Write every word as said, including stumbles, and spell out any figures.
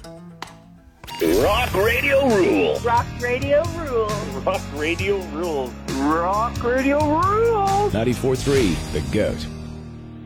Rock radio rules. Rock radio rules. Rock radio rules. Rock radio rules. ninety-four point three, The Goat.